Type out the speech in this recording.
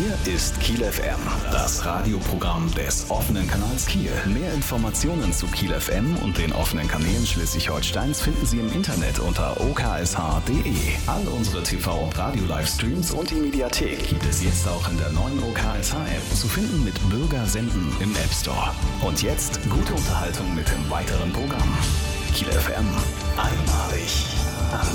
Hier ist Kiel FM, das Radioprogramm des offenen Kanals Kiel. Mehr Informationen zu Kiel FM und den offenen Kanälen Schleswig-Holsteins finden Sie im Internet unter oksh.de. All unsere TV- und Radio-Livestreams und die Mediathek gibt es jetzt auch in der neuen OKSH-App zu finden mit Bürger senden im App Store. Und jetzt gute Unterhaltung mit dem weiteren Programm. Kiel FM, einmalig.